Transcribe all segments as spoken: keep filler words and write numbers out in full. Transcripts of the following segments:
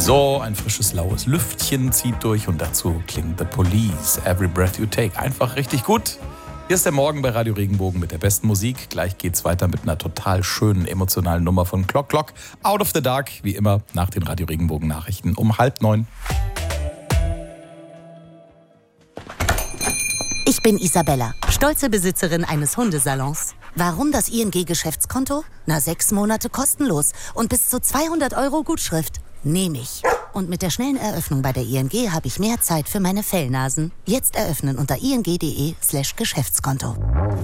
So, ein frisches, laues Lüftchen zieht durch und dazu klingt The Police, Every Breath You Take. Einfach richtig gut. Hier ist der Morgen bei Radio Regenbogen mit der besten Musik. Gleich geht's weiter mit einer total schönen, emotionalen Nummer von Clock Clock. Out of the Dark, wie immer, nach den Radio Regenbogen Nachrichten um halb neun. Ich bin Isabella, stolze Besitzerin eines Hundesalons. Warum das I N G-Geschäftskonto? Na, sechs Monate kostenlos und bis zu zweihundert Euro Gutschrift. Nehme ich. Und mit der schnellen Eröffnung bei der I N G habe ich mehr Zeit für meine Fellnasen. Jetzt eröffnen unter ing.de slash Geschäftskonto.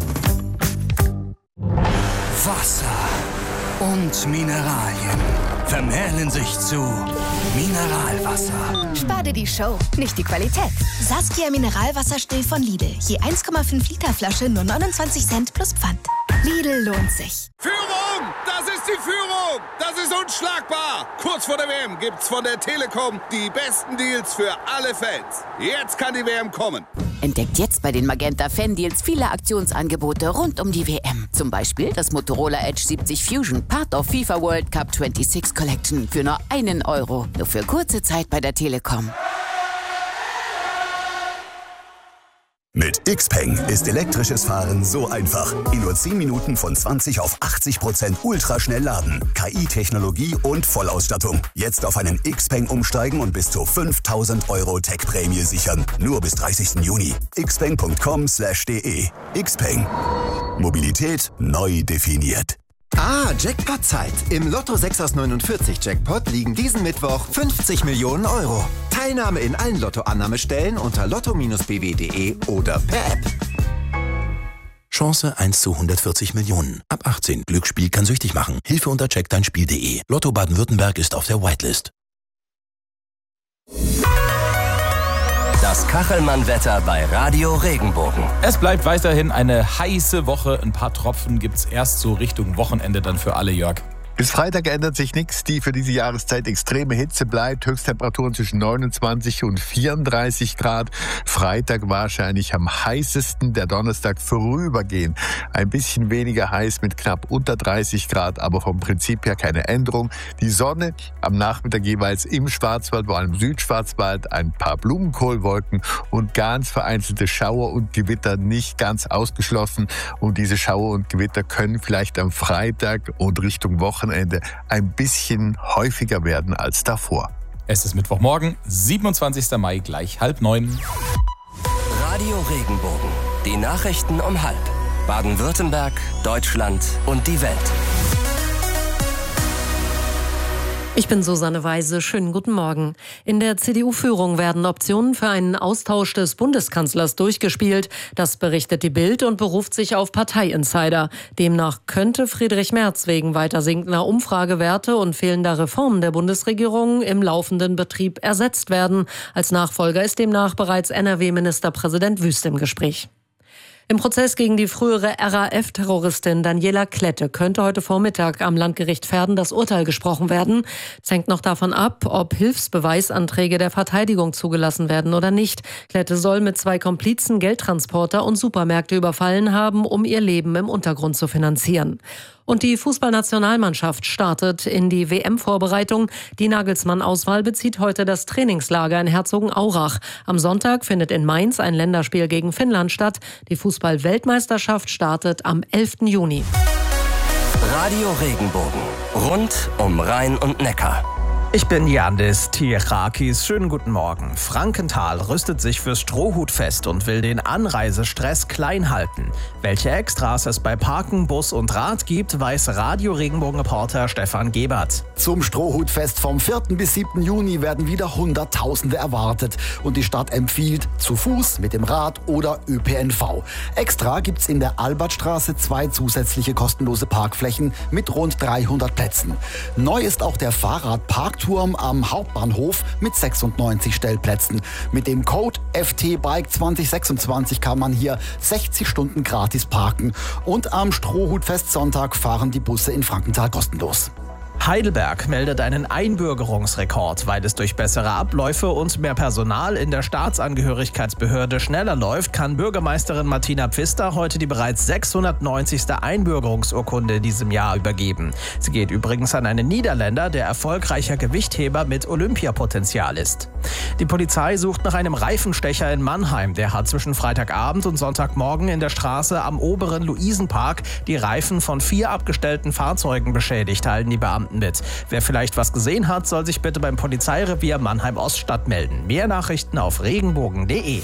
Wasser und Mineralien vermählen sich zu Mineralwasser. Spar dir die Show, nicht die Qualität. Saskia Mineralwasserstill von Lidl. Je eins Komma fünf Liter Flasche nur neunundzwanzig Cent plus Pfand. Lidl lohnt sich. Führung! Das ist die Führung! Das ist unschlagbar! Kurz vor der W M gibt's von der Telekom die besten Deals für alle Fans. Jetzt kann die W M kommen. Entdeckt jetzt bei den Magenta Fan-Deals viele Aktionsangebote rund um die W M. Zum Beispiel das Motorola Edge siebzig Fusion, Part of FIFA World Cup sechsundzwanzig Collection für nur einen Euro. Nur für kurze Zeit bei der Telekom. Mit Xpeng ist elektrisches Fahren so einfach. In nur zehn Minuten von zwanzig auf achtzig Prozent ultraschnell laden. K I-Technologie und Vollausstattung. Jetzt auf einen Xpeng umsteigen und bis zu fünftausend Euro Tech-Prämie sichern. Nur bis dreißigsten Juni. xpeng punkt com slash de. Xpeng. Mobilität neu definiert. Ah, Jackpot-Zeit. Im Lotto sechs aus neunundvierzig Jackpot liegen diesen Mittwoch fünfzig Millionen Euro. Teilnahme in allen Lotto-Annahmestellen unter lotto Bindestrich b w punkt de oder per App. Chance eins zu hundertvierzig Millionen. Ab achtzehn. Glücksspiel kann süchtig machen. Hilfe unter check dein Spiel punkt de. Lotto Baden-Württemberg ist auf der Whitelist. Das Kachelmann-Wetter bei Radio Regenbogen. Es bleibt weiterhin eine heiße Woche. Ein paar Tropfen gibt's erst so Richtung Wochenende dann für alle, Jörg. Bis Freitag ändert sich nichts. Die für diese Jahreszeit extreme Hitze bleibt. Höchsttemperaturen zwischen neunundzwanzig und vierunddreißig Grad. Freitag wahrscheinlich am heißesten. Der Donnerstag vorübergehend ein bisschen weniger heiß mit knapp unter dreißig Grad. Aber vom Prinzip her keine Änderung. Die Sonne am Nachmittag jeweils im Schwarzwald, vor allem im Südschwarzwald. Ein paar Blumenkohlwolken und ganz vereinzelte Schauer und Gewitter nicht ganz ausgeschlossen. Und diese Schauer und Gewitter können vielleicht am Freitag und Richtung Wochenende ein bisschen häufiger werden als davor. Es ist Mittwochmorgen, siebenundzwanzigsten Mai, gleich halb neun. Radio Regenbogen. Die Nachrichten um halb. Baden-Württemberg, Deutschland und die Welt. Ich bin Susanne Weise. Schönen guten Morgen. In der C D U-Führung werden Optionen für einen Austausch des Bundeskanzlers durchgespielt. Das berichtet die Bild und beruft sich auf Parteiinsider. Demnach könnte Friedrich Merz wegen weiter sinkender Umfragewerte und fehlender Reformen der Bundesregierung im laufenden Betrieb ersetzt werden. Als Nachfolger ist demnach bereits N R W-Ministerpräsident Wüst im Gespräch. Im Prozess gegen die frühere R A F-Terroristin Daniela Klette könnte heute Vormittag am Landgericht Verden das Urteil gesprochen werden. Es hängt noch davon ab, ob Hilfsbeweisanträge der Verteidigung zugelassen werden oder nicht. Klette soll mit zwei Komplizen Geldtransporter und Supermärkte überfallen haben, um ihr Leben im Untergrund zu finanzieren. Und die Fußballnationalmannschaft startet in die W M-Vorbereitung. Die Nagelsmann-Auswahl bezieht heute das Trainingslager in Herzogenaurach. Am Sonntag findet in Mainz ein Länderspiel gegen Finnland statt. Die Fußball-Weltmeisterschaft startet am elften Juni. Radio Regenbogen. Rund um Rhein und Neckar. Ich bin Yandis Tirakis. Schönen guten Morgen. Frankenthal rüstet sich fürs Strohhutfest und will den Anreisestress klein halten. Welche Extras es bei Parken, Bus und Rad gibt, weiß Radio-Regenbogen-Reporter Stefan Gebert. Zum Strohhutfest vom vierten bis siebten Juni werden wieder Hunderttausende erwartet. Und die Stadt empfiehlt zu Fuß, mit dem Rad oder Ö P N V. Extra gibt's in der Albertstraße zwei zusätzliche kostenlose Parkflächen mit rund dreihundert Plätzen. Neu ist auch der Fahrradpark Turm am Hauptbahnhof mit sechsundneunzig Stellplätzen. Mit dem Code F T Bike zwanzig sechsundzwanzig kann man hier sechzig Stunden gratis parken. Und am Strohhutfest Sonntag fahren die Busse in Frankenthal kostenlos. Heidelberg meldet einen Einbürgerungsrekord. Weil es durch bessere Abläufe und mehr Personal in der Staatsangehörigkeitsbehörde schneller läuft, kann Bürgermeisterin Martina Pfister heute die bereits sechshundertneunzigste Einbürgerungsurkunde in diesem Jahr übergeben. Sie geht übrigens an einen Niederländer, der erfolgreicher Gewichtheber mit Olympiapotenzial ist. Die Polizei sucht nach einem Reifenstecher in Mannheim. Der hat zwischen Freitagabend und Sonntagmorgen in der Straße am oberen Luisenpark die Reifen von vier abgestellten Fahrzeugen beschädigt, teilen die Beamten mit. Wer vielleicht was gesehen hat, soll sich bitte beim Polizeirevier Mannheim-Oststadt melden. Mehr Nachrichten auf regenbogen punkt de.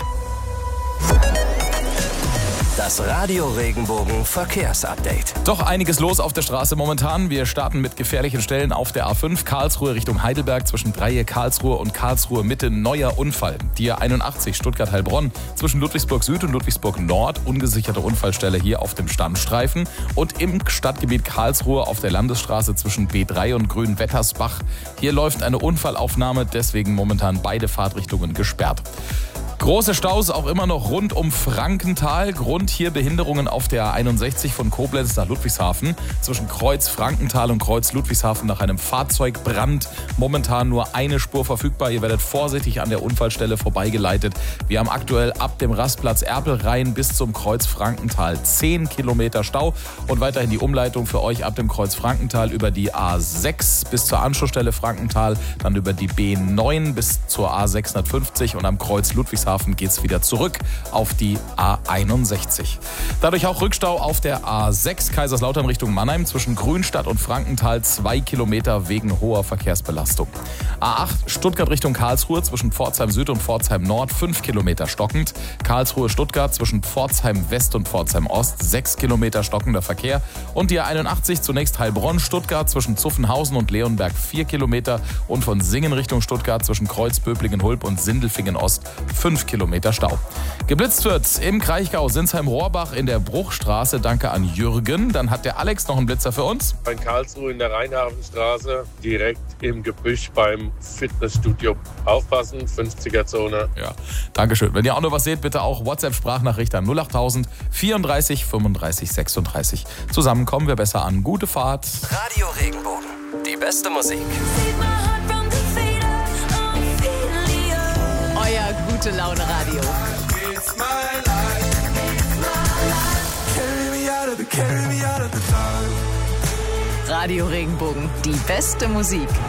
Das Radio Regenbogen Verkehrsupdate. Doch einiges los auf der Straße momentan. Wir starten mit gefährlichen Stellen auf der A fünf, Karlsruhe Richtung Heidelberg, zwischen Dreieck Karlsruhe und Karlsruhe Mitte, neuer Unfall. Die A einundachtzig Stuttgart-Heilbronn, zwischen Ludwigsburg Süd und Ludwigsburg Nord, ungesicherte Unfallstelle hier auf dem Standstreifen. Und im Stadtgebiet Karlsruhe auf der Landesstraße zwischen B drei und Grünwettersbach. Hier läuft eine Unfallaufnahme, deswegen momentan beide Fahrtrichtungen gesperrt. Große Staus auch immer noch rund um Frankenthal. Grund hier Behinderungen auf der A einundsechzig von Koblenz nach Ludwigshafen. Zwischen Kreuz Frankenthal und Kreuz Ludwigshafen nach einem Fahrzeugbrand. Momentan nur eine Spur verfügbar. Ihr werdet vorsichtig an der Unfallstelle vorbeigeleitet. Wir haben aktuell ab dem Rastplatz Erpelrhein bis zum Kreuz Frankenthal zehn Kilometer Stau. Und weiterhin die Umleitung für euch ab dem Kreuz Frankenthal über die A sechs bis zur Anschlussstelle Frankenthal. Dann über die B neun bis zur A sechshundertfünfzig und am Kreuz Ludwigshafen geht es wieder zurück auf die A einundsechzig. Dadurch auch Rückstau auf der A sechs Kaiserslautern Richtung Mannheim zwischen Grünstadt und Frankenthal, zwei Kilometer wegen hoher Verkehrsbelastung. A acht Stuttgart Richtung Karlsruhe zwischen Pforzheim Süd und Pforzheim Nord, fünf Kilometer stockend. Karlsruhe Stuttgart zwischen Pforzheim West und Pforzheim Ost, sechs Kilometer stockender Verkehr. Und die A einundachtzig zunächst Heilbronn Stuttgart zwischen Zuffenhausen und Leonberg, vier Kilometer. Und von Singen Richtung Stuttgart zwischen Kreuz Böblingen-Hulb und Sindelfingen Ost, fünf Kilometer Stau. Geblitzt wird im Kraichgau Sinsheim-Rohrbach in der Bruchstraße. Danke an Jürgen. Dann hat der Alex noch einen Blitzer für uns. In Karlsruhe in der Rheinhafenstraße, direkt im Gebüsch beim Fitnessstudio. Aufpassen, fünfziger-Zone. Ja, Dankeschön. Wenn ihr auch noch was seht, bitte auch WhatsApp-Sprachnachricht an null achttausend vierunddreißig fünfunddreißig sechsunddreißig. Zusammen kommen wir besser an. Gute Fahrt. Radio Regenbogen. Die beste Musik. Euer Gute-Laune-Radio. Radio Regenbogen, die beste Musik.